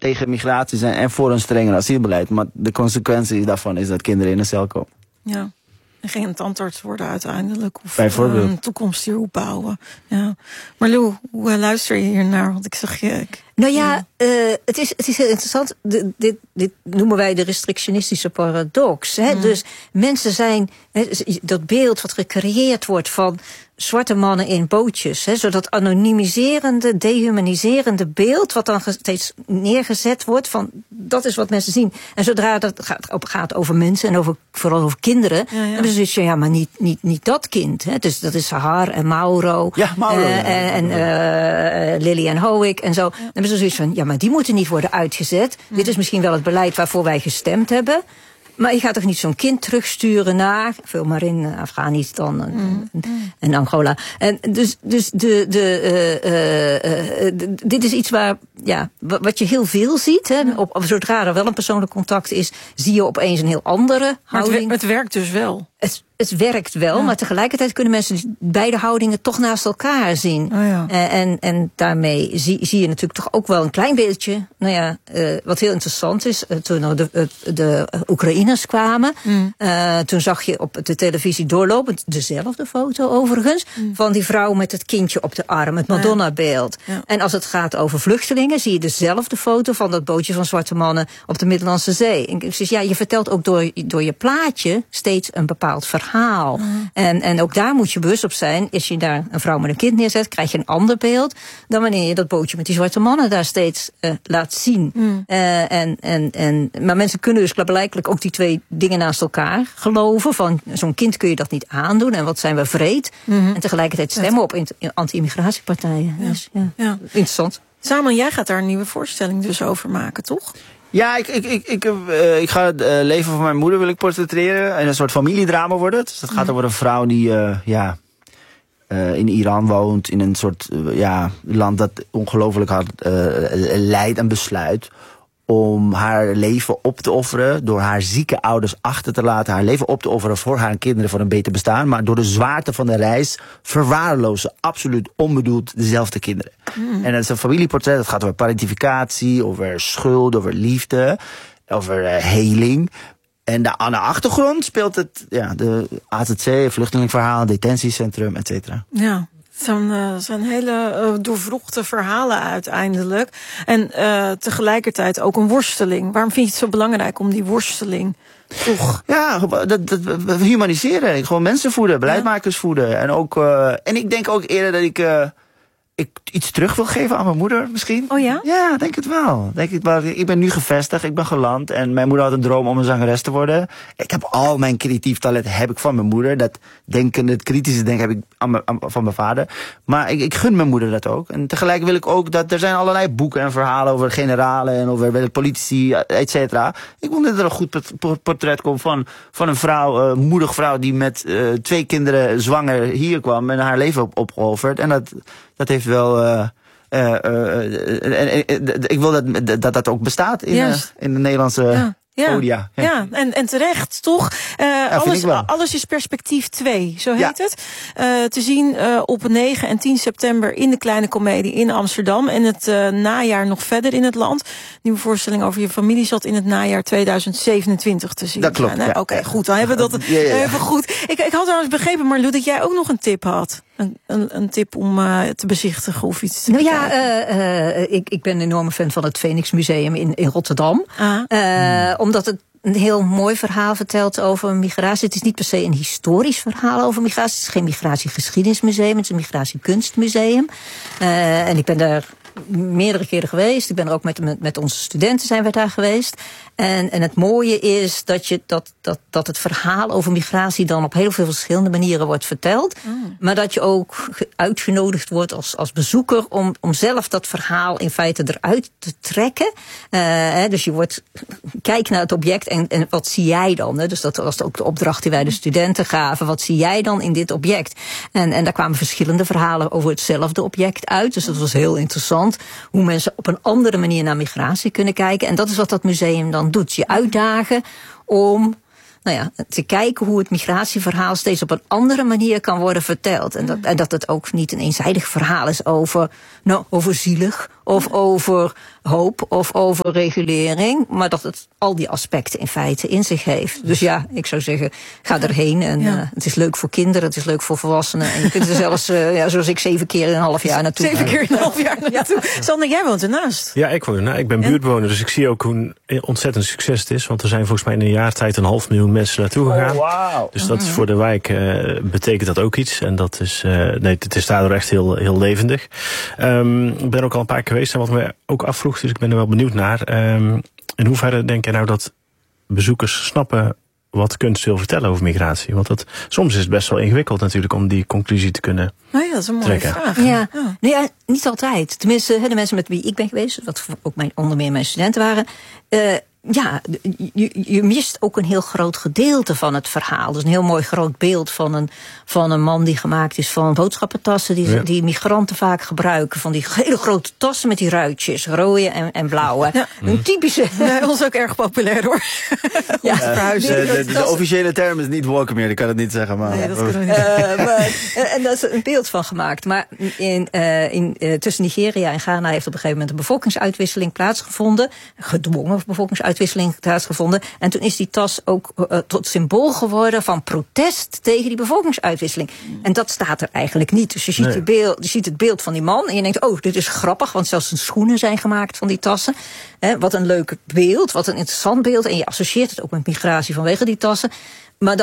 tegen migratie zijn en voor een strenger asielbeleid. Maar de consequentie daarvan is dat kinderen in een cel komen. Ja. En geen tandarts worden uiteindelijk. Of bijvoorbeeld een toekomst hier opbouwen. Ja. Maar Lou, hoe luister je hier naar? Want ik zeg je... Het is heel interessant. Dit noemen wij de restrictionistische paradox. Hè? Dus mensen zijn... dat beeld wat gecreëerd wordt van zwarte mannen in bootjes. Hè? Zodat anonimiserende, dehumaniserende beeld... wat dan steeds neergezet wordt van... dat is wat mensen zien. En zodra dat gaat over mensen en vooral over kinderen... dan hebben ze zoiets van, maar niet dat kind. Hè? Dus dat is Sahar en Mauro. Ja, Mauro. En Lily en Howick en zo. Dan hebben ze zoiets van, maar die moeten niet worden uitgezet. Dit is misschien wel het beleid waarvoor wij gestemd hebben. Maar je gaat toch niet zo'n kind terugsturen naar... vul maar in Afghanistan en Angola. En dus dit is iets wat je heel veel ziet. Hè. Zodra er wel een persoonlijk contact is... zie je opeens een heel andere houding. Maar het werkt dus wel. Het werkt wel, maar tegelijkertijd kunnen mensen beide houdingen toch naast elkaar zien. En daarmee zie je natuurlijk toch ook wel een klein beetje... wat heel interessant is, toen er de Oekraïners kwamen... toen zag je op de televisie doorlopend dezelfde foto overigens... van die vrouw met het kindje op de arm, het Madonna-beeld. Ja. En als het gaat over vluchtelingen, zie je dezelfde foto... van dat bootje van zwarte mannen op de Middellandse Zee. En dus je vertelt ook door je plaatje steeds een bepaald verhaal. En ook daar moet je bewust op zijn. Als je daar een vrouw met een kind neerzet, krijg je een ander beeld dan wanneer je dat bootje met die zwarte mannen daar steeds laat zien. Maar mensen kunnen dus blijkbaar ook die twee dingen naast elkaar geloven. Van zo'n kind kun je dat niet aandoen en wat zijn we vreed. En tegelijkertijd stemmen op anti-immigratiepartijen. Ja. Dus, interessant. Samen, jij gaat daar een nieuwe voorstelling dus over maken, toch? Ja, ik ga het leven van mijn moeder wil ik portretteren. En een soort familiedrama wordt het. Dus het gaat over een vrouw die in Iran woont. In een soort land dat ongelooflijk hard leidt en besluit om haar leven op te offeren, door haar zieke ouders achter te laten, haar leven op te offeren voor haar kinderen, voor een beter bestaan, maar door de zwaarte van de reis verwaarlozen absoluut onbedoeld dezelfde kinderen. En dat is een familieportret, het gaat over parentificatie, over schuld, over liefde, over heling. En aan de achtergrond speelt het de AZC, vluchtelingenverhaal, detentiecentrum, et cetera. Ja. Het zijn hele doorvrochte verhalen uiteindelijk. En tegelijkertijd ook een worsteling. Waarom vind je het zo belangrijk om die worsteling toch... Ja, dat humaniseren. Gewoon mensen voeden, beleidmakers voeden. En ook, en ik denk ook eerder dat ik iets terug wil geven aan mijn moeder misschien. Oh ja? Ja, denk het wel. Ik ben nu gevestigd, ik ben geland. En mijn moeder had een droom om een zangeres te worden. Ik heb al mijn creatief talent van mijn moeder. Dat denken, het kritische denken heb ik van mijn vader. Maar ik gun mijn moeder dat ook. En tegelijk wil ik ook dat er zijn allerlei boeken en verhalen over generalen en over politici, et cetera. Ik wil dat er een goed portret komt van een vrouw, moedig vrouw die met 2 kinderen zwanger hier kwam en haar leven opgeofferd. En dat heeft wel... ik wil dat ook bestaat in de Nederlandse podia. Ja, en terecht, toch? Alles is perspectief 2, zo heet het. Te zien op 9 en 10 september in de Kleine Comedie in Amsterdam. En het najaar nog verder in het land. Nieuwe voorstelling over je familie zat in het najaar 2027 te zien. Dat klopt, ja. Oké, goed, dan hebben we dat even goed. Ik had trouwens begrepen, Marlou, dat jij ook nog een tip had. Een tip om te bezichtigen of iets te bekijken. Ik ben een enorme fan van het Phoenix Museum in Rotterdam. Omdat het een heel mooi verhaal vertelt over migratie. Het is niet per se een historisch verhaal over migratie. Het is geen migratiegeschiedenismuseum. Het is een migratiekunstmuseum. En ik ben daar meerdere keren geweest. Ik ben er ook met onze studenten zijn we daar geweest. En het mooie is dat het verhaal over migratie dan op heel veel verschillende manieren wordt verteld. Maar dat je ook uitgenodigd wordt als bezoeker om zelf dat verhaal in feite eruit te trekken. Dus je kijk naar het object en wat zie jij dan? Dus dat was ook de opdracht die wij de studenten gaven. Wat zie jij dan in dit object? En daar kwamen verschillende verhalen over hetzelfde object uit. Dus dat was heel interessant. Hoe mensen op een andere manier naar migratie kunnen kijken. En dat is wat dat museum dan doet. Je uitdagen om te kijken hoe het migratieverhaal steeds op een andere manier kan worden verteld. En dat het ook niet een eenzijdig verhaal is over zielig of over hoop of over regulering, maar dat het al die aspecten in feite in zich heeft. Dus ja, ik zou zeggen, ga erheen. En het is leuk voor kinderen, het is leuk voor volwassenen. En je kunt er zelfs, zoals ik, 7 keer in een half jaar naartoe. 7 keer in een half jaar naartoe. Sander, jij woont ernaast. Ja, ik ben buurtbewoner, dus ik zie ook hoe ontzettend succes het is. Want er zijn volgens mij in een jaar tijd 500.000 mensen naartoe gegaan. Oh, wow. Dus dat is voor de wijk betekent dat ook iets. En dat is, het is daardoor echt heel, heel levendig. Ik ben ook al een paar keer geweest en wat me ook afvroeg, dus ik ben er wel benieuwd naar. In hoeverre denk je nou dat bezoekers snappen wat kunst wil vertellen over migratie? Want soms is het best wel ingewikkeld natuurlijk om die conclusie te kunnen dat is een mooie trekken. vraag. Ja. Nou ja, niet altijd. Tenminste, de mensen met wie ik ben geweest, wat ook onder meer mijn studenten waren, je mist ook een heel groot gedeelte van het verhaal. Dus een heel mooi groot beeld van een man die gemaakt is van boodschappentassen die migranten vaak gebruiken. Van die hele grote tassen met die ruitjes, rode en blauwe. Ja. Een typische. Bij ons ook erg populair hoor. De officiële term is niet woke meer, ik kan het niet zeggen. Maar nee, dat kunnen we niet. En daar is een beeld van gemaakt. Maar tussen Nigeria en Ghana heeft op een gegeven moment een bevolkingsuitwisseling plaatsgevonden. Gedwongen bevolkingsuitwisseling plaatsgevonden. En toen is die tas ook tot symbool geworden van protest tegen die bevolkingsuitwisseling. En dat staat er eigenlijk niet. Dus je ziet het beeld van die man en je denkt, oh, dit is grappig, want zelfs de schoenen zijn gemaakt van die tassen. Wat een leuk beeld, wat een interessant beeld. En je associeert het ook met migratie vanwege die tassen. Maar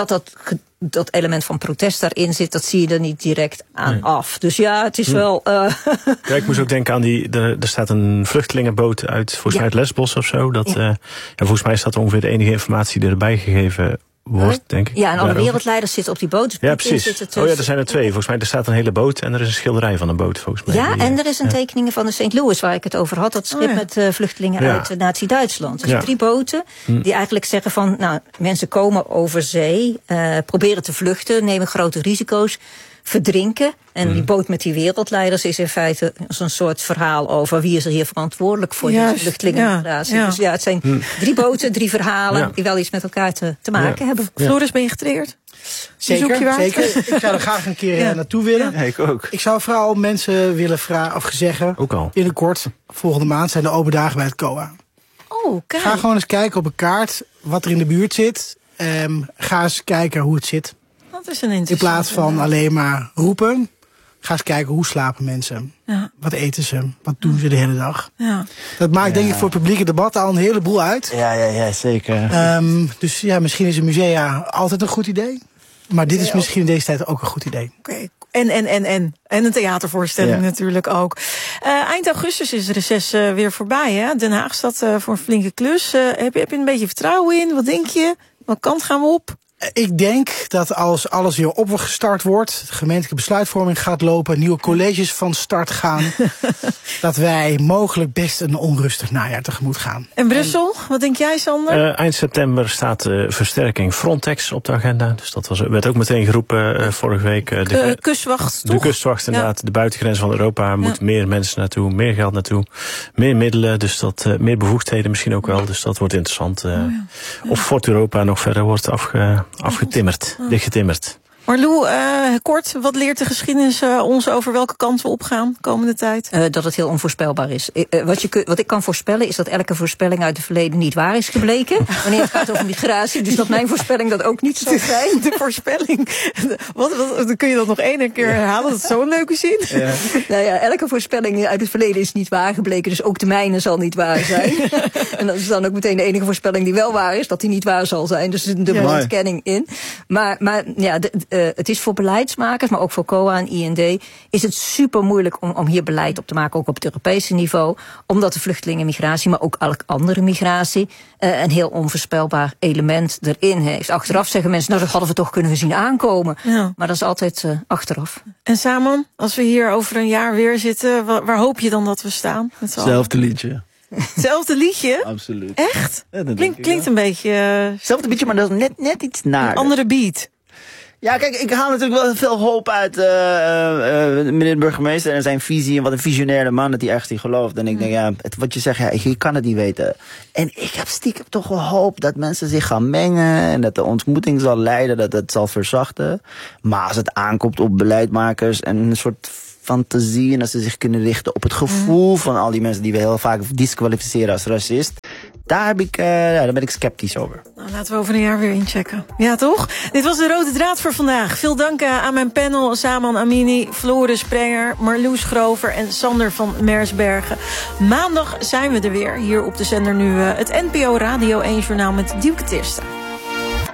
dat element van protest daarin zit, dat zie je er niet direct aan af. Dus ja, het is wel. Ja, ik moest ook denken aan er staat een vluchtelingenboot uit, volgens mij uit Lesbos of zo. Volgens mij is dat ongeveer de enige informatie die erbij gegeven wordt, denk ik. Ja, en alle wereldleiders zitten op die boot. Dus ja, precies. Er zijn er 2. Volgens mij er staat een hele boot en er is een schilderij van een boot, volgens mij. Ja, en er is een tekening van de St. Louis, waar ik het over had. Dat schip met vluchtelingen uit Nazi-Duitsland. Dus 3 boten die eigenlijk zeggen van, nou, mensen komen over zee, proberen te vluchten, nemen grote risico's, verdrinken. En die boot met die wereldleiders is in feite een soort verhaal over wie is er hier verantwoordelijk voor die vluchtelingenmigratie. Ja. Dus ja, het zijn 3 boten, 3 verhalen die wel iets met elkaar te maken hebben. Floris, ben je getriggerd? Zeker. Ik zou er graag een keer naartoe willen. Ja, ik ook. Ik zou vooral mensen willen vragen of zeggen, binnenkort, volgende maand, zijn de open dagen bij het COA. Oh, kijk. Ga gewoon eens kijken op een kaart wat er in de buurt zit. Ga eens kijken hoe het zit. Dat is een interessant. In plaats van alleen maar roepen, ga eens kijken hoe slapen mensen. Ja. Wat eten ze? Wat doen ze de hele dag? Ja. Dat maakt denk ik voor het publieke debat al een heleboel uit. Ja, zeker. Dus ja, misschien is een musea altijd een goed idee. Maar dit is misschien in deze tijd ook een goed idee. Oké. En een theatervoorstelling natuurlijk ook. Eind augustus is het reces weer voorbij. Hè? Den Haag staat voor een flinke klus. Heb je een beetje vertrouwen in? Wat denk je? Welke kant gaan we op? Ik denk dat als alles weer opgestart wordt, de gemeentelijke besluitvorming gaat lopen, nieuwe colleges van start gaan, dat wij mogelijk best een onrustig najaar tegemoet gaan. En Brussel, wat denk jij, Sander? Eind september staat de versterking Frontex op de agenda. Dus dat werd ook meteen geroepen vorige week. De kustwacht, toch? De kustwacht, inderdaad. De buitengrens van Europa moet meer mensen naartoe, meer geld naartoe, meer middelen. Dus dat meer bevoegdheden misschien ook wel. Dus dat wordt interessant. Of Fort Europa nog verder wordt afgetimmerd, dichtgetimmerd. Marlou, kort, wat leert de geschiedenis ons over welke kant we opgaan de komende tijd? Dat het heel onvoorspelbaar is. Wat ik kan voorspellen is dat elke voorspelling uit het verleden niet waar is gebleken. Wanneer het gaat over migratie. Dus dat mijn voorspelling dat ook niet zal zijn. De voorspelling. Dan kun je dat nog 1 keer herhalen. Dat is zo'n leuke zin. Ja. Nou ja, elke voorspelling uit het verleden is niet waar gebleken. Dus ook de mijne zal niet waar zijn. En dat is dan ook meteen de enige voorspelling die wel waar is. Dat die niet waar zal zijn. Dus er zit een dubbele ontkenning in. Maar ja, het is voor beleidsmakers, maar ook voor COA en IND, is het super moeilijk om hier beleid op te maken, ook op het Europese niveau. Omdat de vluchtelingenmigratie, maar ook elke andere migratie, een heel onvoorspelbaar element erin heeft. Achteraf zeggen mensen, nou dat hadden we toch kunnen zien aankomen. Ja. Maar dat is altijd achteraf. En Saman, als we hier over een jaar weer zitten, waar hoop je dan dat we staan? Hetzelfde liedje. Hetzelfde liedje? Absoluut. Echt? Ja, klinkt een beetje. Hetzelfde liedje, maar dat is net iets naar. Een andere beat. Ja, kijk, ik haal natuurlijk wel veel hoop uit meneer de burgemeester en zijn visie. En wat een visionaire man dat hij ergens in gelooft. En ik denk, wat je zegt, je kan het niet weten. En ik heb stiekem toch wel hoop dat mensen zich gaan mengen. En dat de ontmoeting zal leiden, dat het zal verzachten. Maar als het aankomt op beleidmakers en een soort fantasie en als ze zich kunnen richten op het gevoel van al die mensen die we heel vaak disqualificeren als racist. Daar ben ik sceptisch over. Nou, laten we over een jaar weer inchecken. Ja, toch? Dit was de Rode Draad voor vandaag. Veel dank aan mijn panel. Saman Amini, Floris Sprenger, Marloes Grover en Sander van Mersbergen. Maandag zijn we er weer. Hier op de zender nu het NPO Radio 1 Journaal met Dielke Teerstra.